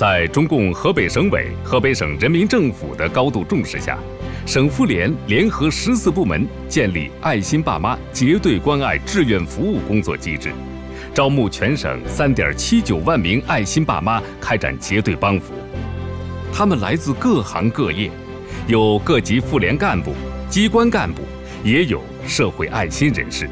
在中共河北省委、河北省人民政府的高度重视下，省妇联联合14部门建立爱心爸妈结对关爱志愿服务工作机制，招募全省3.79万名爱心爸妈开展结对帮扶。他们来自各行各业，有各级妇联干部、机关干部，也有社会爱心人士。